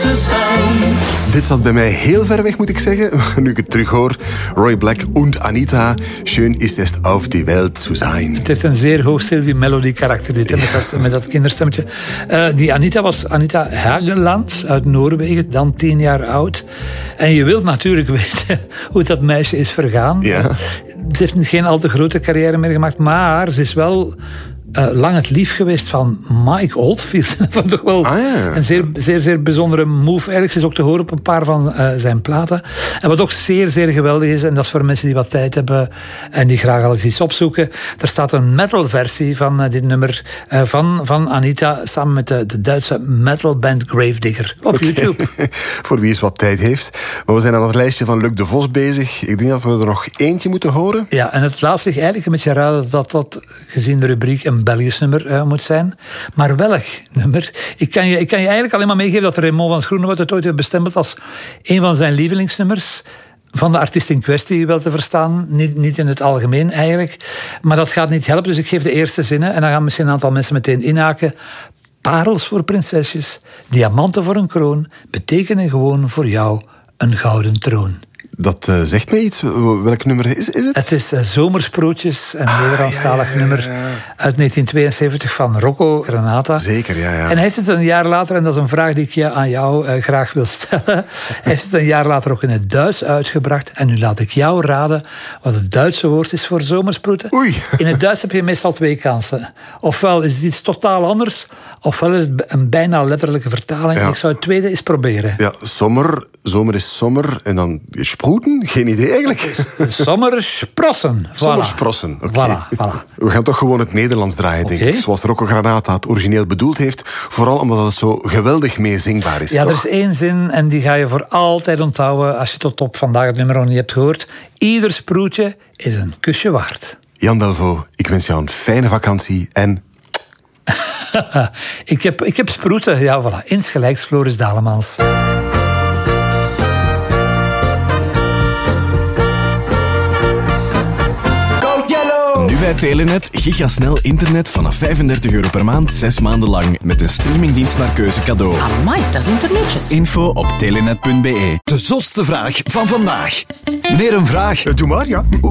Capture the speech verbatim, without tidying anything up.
ze zijn. Dit zat bij mij heel ver weg, moet ik zeggen. Nu ik het terug hoor. Roy Black en Anita. Schön ist es auf die Welt zu sein. Het heeft een zeer hoog Sylvie Melody karakter, dit, ja. met, dat, met dat kinderstemmetje. Uh, die Anita was Anita Hageland uit Noorwegen, dan tien jaar oud. En je wilt natuurlijk weten hoe dat meisje is vergaan. Ja. Ze heeft geen al te grote carrière meer gemaakt, maar ze is wel Uh, lang het lief geweest van Mike Oldfield. Dat was toch wel ah, ja. een zeer, zeer, zeer bijzondere move. Eigenlijk is ook te horen op een paar van uh, zijn platen. En wat ook zeer, zeer geweldig is, en dat is voor mensen die wat tijd hebben en die graag al eens iets opzoeken. Er staat een metal versie van uh, dit nummer uh, van, van Anita samen met de, de Duitse metalband Gravedigger op okay. YouTube. Voor wie eens wat tijd heeft. Maar we zijn aan het lijstje van Luc de Vos bezig. Ik denk dat we er nog eentje moeten horen. Ja, en het laat zich eigenlijk een beetje raden dat dat gezien de rubriek een Belgisch nummer uh, moet zijn. Maar welk nummer? Ik kan, je, ik kan je eigenlijk alleen maar meegeven dat Raymond van Groenewoud het ooit heeft bestempeld als een van zijn lievelingsnummers. Van de artiest in kwestie wel te verstaan. Niet, niet in het algemeen eigenlijk. Maar dat gaat niet helpen, dus ik geef de eerste zinnen. En dan gaan misschien een aantal mensen meteen inhaken. Parels voor prinsesjes, diamanten voor een kroon, betekenen gewoon voor jou een gouden troon. Dat uh, zegt mij iets. Welk nummer is, is het? Het is uh, Zomersprootjes, een ah, Nederlandstalig ja, ja, ja, ja. nummer uit negentien tweeënzeventig van Rocco Granata. Zeker, ja, ja. En hij heeft het een jaar later, en dat is een vraag die ik je aan jou uh, graag wil stellen, hij heeft het een jaar later ook in het Duits uitgebracht. En nu laat ik jou raden wat het Duitse woord is voor zomersproeten. Oei. In het Duits heb je meestal twee kansen. Ofwel is het iets totaal anders, ofwel is het een bijna letterlijke vertaling. Ja. Ik zou het tweede eens proberen. Ja, zomer, zomer is zomer en dan sproeten? Geen idee eigenlijk. Zomersprossen. Voilà. Zomersprossen, oké. Okay. Voilà, voilà. We gaan toch gewoon het Nederlands draaien, denk okay. ik. Zoals Rocco Granata het origineel bedoeld heeft. Vooral omdat het zo geweldig meezingbaar is. Ja, toch? Er is één zin en die ga je voor altijd onthouden als je tot op vandaag het nummer nog niet hebt gehoord. Ieder sproetje is een kusje waard. Jan Delvaux, ik wens jou een fijne vakantie en... ik, heb, ik heb sproeten, ja voilà. Insgelijks Floris Dalemans. Nu bij Telenet, gigasnel internet vanaf vijfendertig euro per maand, zes maanden lang. Met een streamingdienst naar keuze cadeau. Amai, dat is internetjes. Info op telenet punt be. De zotste vraag van vandaag. Meneer, een vraag. Doe maar, ja.